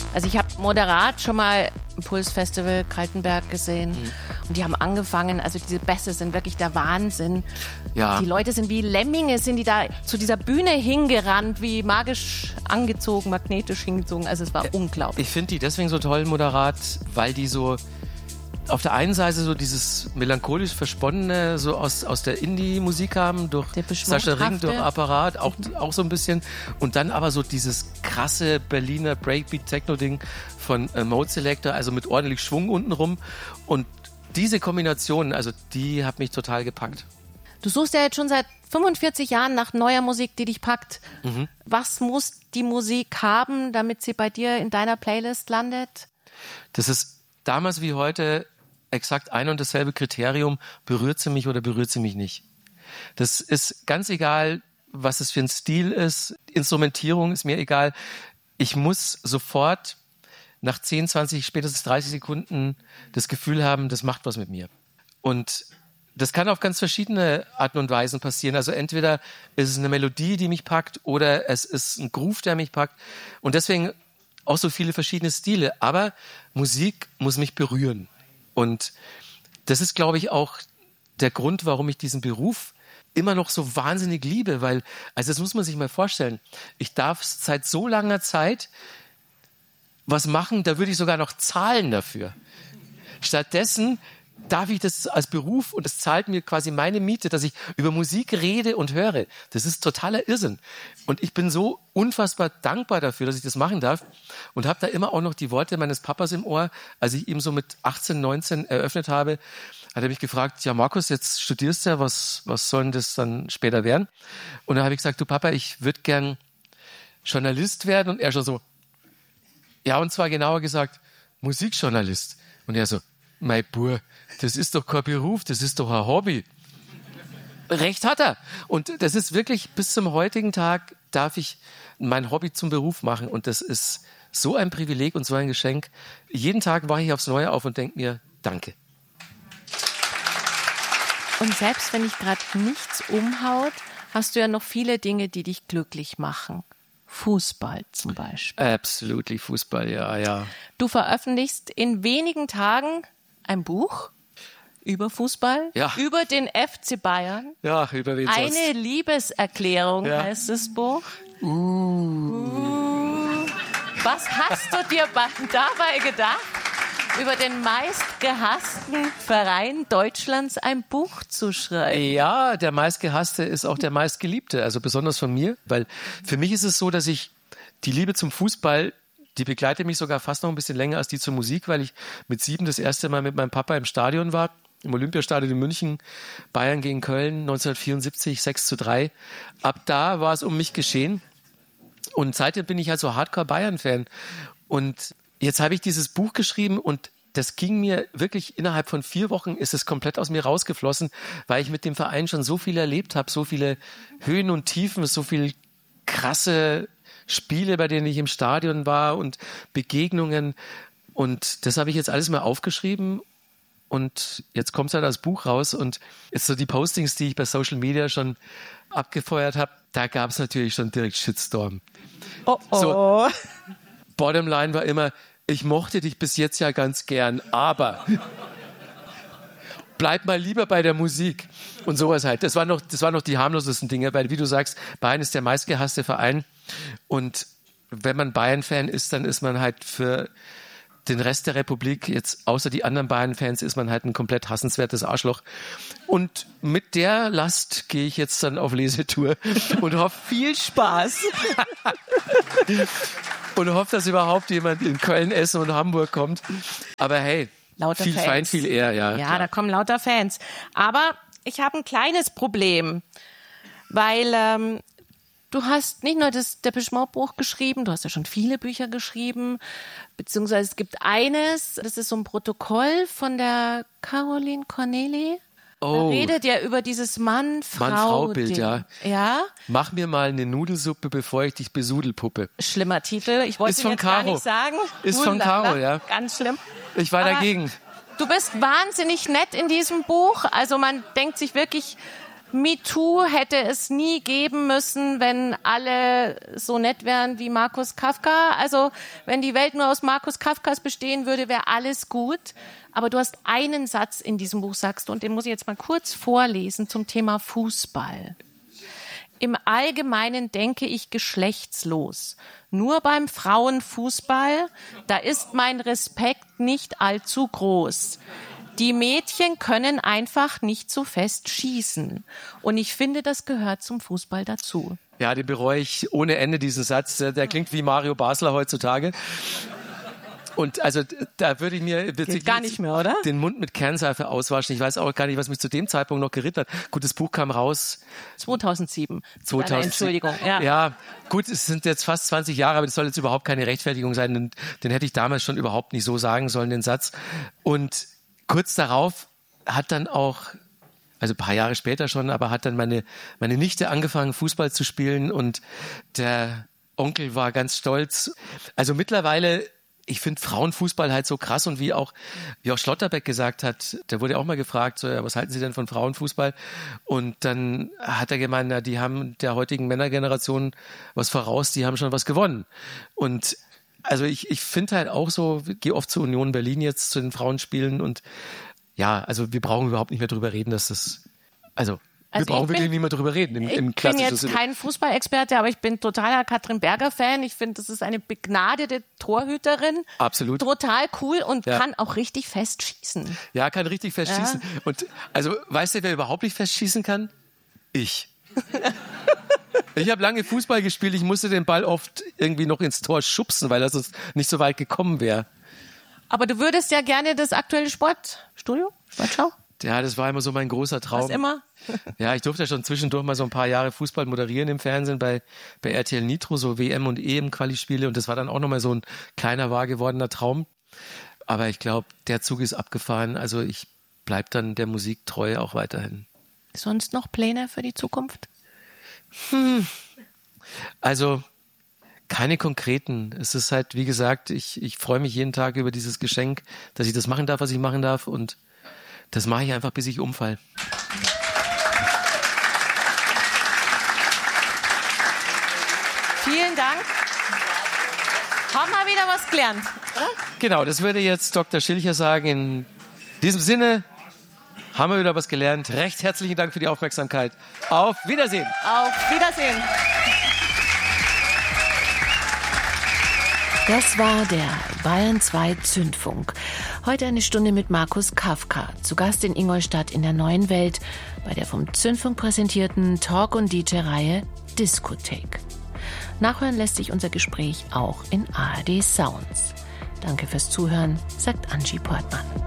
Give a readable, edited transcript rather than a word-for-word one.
Also ich habe moderat schon mal Impulsfestival Kaltenberg gesehen und die haben angefangen, also diese Bässe sind wirklich der Wahnsinn. Ja. Die Leute sind wie Lemminge, sind die da zu dieser Bühne hingerannt, wie magisch angezogen, magnetisch hingezogen. Also es war unglaublich. Ich finde die deswegen so toll, moderat, weil die so auf der einen Seite so dieses melancholisch Versponnene so aus der Indie-Musik haben, durch Sascha Ring, durch Apparat, auch so ein bisschen. Und dann aber so dieses krasse Berliner Breakbeat-Techno-Ding von Mode Selector, also mit ordentlich Schwung untenrum. Und diese Kombination, also die hat mich total gepackt. Du suchst ja jetzt schon seit 45 Jahren nach neuer Musik, die dich packt. Was muss die Musik haben, damit sie bei dir in deiner Playlist landet? Das ist damals wie heute exakt ein und dasselbe Kriterium, berührt sie mich oder berührt sie mich nicht. Das ist ganz egal, was es für ein Stil ist, Instrumentierung ist mir egal. Ich muss sofort nach 10, 20, spätestens 30 Sekunden das Gefühl haben, das macht was mit mir. Und das kann auf ganz verschiedene Arten und Weisen passieren. Also entweder ist es eine Melodie, die mich packt, oder es ist ein Groove, der mich packt. Und deswegen auch so viele verschiedene Stile. Aber Musik muss mich berühren. Und das ist, glaube ich, auch der Grund, warum ich diesen Beruf immer noch so wahnsinnig liebe, weil, also das muss man sich mal vorstellen, ich darf seit so langer Zeit was machen, da würde ich sogar noch zahlen dafür. Stattdessen darf ich das als Beruf und es zahlt mir quasi meine Miete, dass ich über Musik rede und höre. Das ist totaler Irrsinn. Und ich bin so unfassbar dankbar dafür, dass ich das machen darf und habe da immer auch noch die Worte meines Papas im Ohr. Als ich ihm so mit 18, 19 eröffnet habe, hat er mich gefragt, ja Markus, jetzt studierst du ja, was soll denn das dann später werden? Und dann habe ich gesagt, du Papa, ich würde gern Journalist werden. Und er schon so, ja, und zwar genauer gesagt, Musikjournalist. Und er so, mein Bub, das ist doch kein Beruf, das ist doch ein Hobby. Recht hat er. Und das ist wirklich, bis zum heutigen Tag darf ich mein Hobby zum Beruf machen. Und das ist so ein Privileg und so ein Geschenk. Jeden Tag wache ich aufs Neue auf und denke mir, danke. Und selbst wenn dich gerade nichts umhaut, hast du ja noch viele Dinge, die dich glücklich machen. Fußball zum Beispiel. Absolutely, Fußball, ja. Du veröffentlichst in wenigen Tagen ein Buch über Fußball, über den FC Bayern. Ja, über wen sonst? Eine Liebeserklärung heißt das Buch. Was hast du dir dabei gedacht, über den meistgehassten Verein Deutschlands ein Buch zu schreiben? Ja, der meistgehasste ist auch der meistgeliebte, also besonders von mir, weil für mich ist es so, dass ich die Liebe zum Fußball, die begleitet mich sogar fast noch ein bisschen länger als die zur Musik, weil ich mit 7 das erste Mal mit meinem Papa im Stadion war, im Olympiastadion in München, Bayern gegen Köln, 1974, 6:3. Ab da war es um mich geschehen und seitdem bin ich halt so Hardcore-Bayern-Fan. Und jetzt habe ich dieses Buch geschrieben und das ging mir wirklich innerhalb von 4 Wochen ist es komplett aus mir rausgeflossen, weil ich mit dem Verein schon so viel erlebt habe, so viele Höhen und Tiefen, so viel krasse Spiele, bei denen ich im Stadion war und Begegnungen. Und das habe ich jetzt alles mal aufgeschrieben und jetzt kommt es halt als Buch raus und jetzt so die Postings, die ich bei Social Media schon abgefeuert habe, da gab es natürlich schon direkt Shitstorm. So, Bottomline war immer, ich mochte dich bis jetzt ja ganz gern, aber bleib mal lieber bei der Musik und sowas halt. Das waren noch die harmlosesten Dinge, weil wie du sagst, Bayern ist der meistgehasste Verein und wenn man Bayern-Fan ist, dann ist man halt für den Rest der Republik, jetzt außer die anderen Bayern-Fans, ist man halt ein komplett hassenswertes Arschloch. Und mit der Last gehe ich jetzt dann auf Lesetour und hoffe, viel Spaß. und hoffe, dass überhaupt jemand in Köln, Essen und Hamburg kommt. Aber hey, lauter viel Fans. Fein, viel eher, ja. Ja, da kommen lauter Fans. Aber ich habe ein kleines Problem, weil du hast nicht nur das Depeche Mode Buch geschrieben, du hast ja schon viele Bücher geschrieben, beziehungsweise es gibt eines, das ist so ein Protokoll von der Caroline Corneli. Da redet ja über dieses Mann-Frau-Bild, ja. Ja. Mach mir mal eine Nudelsuppe, bevor ich dich besudel, Puppe. Schlimmer Titel. Ich wollte ihn jetzt gar nicht sagen. Ist von Caro, ja. Ganz schlimm. Ich war dagegen. Du bist wahnsinnig nett in diesem Buch. Also man denkt sich wirklich, MeToo hätte es nie geben müssen, wenn alle so nett wären wie Markus Kafka. Also wenn die Welt nur aus Markus Kafkas bestehen würde, wäre alles gut. Aber du hast einen Satz in diesem Buch, sagst du, und den muss ich jetzt mal kurz vorlesen zum Thema Fußball. Im Allgemeinen denke ich geschlechtslos. Nur beim Frauenfußball, da ist mein Respekt nicht allzu groß. Die Mädchen können einfach nicht so fest schießen. Und ich finde, das gehört zum Fußball dazu. Ja, den bereue ich ohne Ende, diesen Satz. Der klingt wie Mario Basler heutzutage. Und also da würde ich mir Geht gar nicht mehr, oder? Den Mund mit Kernseife auswaschen. Ich weiß auch gar nicht, was mich zu dem Zeitpunkt noch geritten hat. Gut, das Buch kam raus. 2007. Entschuldigung. Ja, gut, es sind jetzt fast 20 Jahre, aber das soll jetzt überhaupt keine Rechtfertigung sein. Den hätte ich damals schon überhaupt nicht so sagen sollen, den Satz. Und kurz darauf hat dann auch, also ein paar Jahre später schon, aber hat dann meine Nichte angefangen, Fußball zu spielen und der Onkel war ganz stolz. Also mittlerweile, ich finde Frauenfußball halt so krass und wie auch Schlotterbeck gesagt hat, der wurde auch mal gefragt, so, ja, was halten Sie denn von Frauenfußball? Und dann hat er gemeint, na, die haben der heutigen Männergeneration was voraus, die haben schon was gewonnen. Und also ich finde halt auch so, gehe oft zur Union Berlin jetzt zu den Frauenspielen und ja, also wir brauchen überhaupt nicht mehr drüber reden, dass das, also wir brauchen wirklich nicht mehr drüber reden. Ich bin jetzt kein Fußballexperte, aber ich bin totaler Katrin Berger-Fan. Ich finde, das ist eine begnadete Torhüterin. Absolut. Total cool und kann auch richtig fest schießen. Ja, kann richtig fest schießen. Und also, weißt du, wer überhaupt nicht fest schießen kann? Ich. Ich habe lange Fußball gespielt. Ich musste den Ball oft irgendwie noch ins Tor schubsen, weil er sonst nicht so weit gekommen wäre. Aber du würdest ja gerne das aktuelle Sportstudio, Sportschau? Ja, das war immer so mein großer Traum. Was immer? Ja, ich durfte ja schon zwischendurch mal so ein paar Jahre Fußball moderieren im Fernsehen bei RTL Nitro, so WM und EM-Quali-Spiele. Und das war dann auch nochmal so ein kleiner, wahr gewordener Traum. Aber ich glaube, der Zug ist abgefahren. Also ich bleib dann der Musik treu auch weiterhin. Sonst noch Pläne für die Zukunft? Also keine konkreten. Es ist halt, wie gesagt, ich freue mich jeden Tag über dieses Geschenk, dass ich das machen darf, was ich machen darf. Und das mache ich einfach, bis ich umfall. Vielen Dank. Haben wir wieder was gelernt, oder? Genau, das würde jetzt Dr. Schilcher sagen. In diesem Sinne haben wir wieder was gelernt. Recht herzlichen Dank für die Aufmerksamkeit. Auf Wiedersehen. Auf Wiedersehen. Das war der Bayern 2 Zündfunk. Heute eine Stunde mit Markus Kafka, zu Gast in Ingolstadt in der Neuen Welt, bei der vom Zündfunk präsentierten Talk- und DJ-Reihe Diskothek. Nachhören lässt sich unser Gespräch auch in ARD Sounds. Danke fürs Zuhören, sagt Angie Portmann.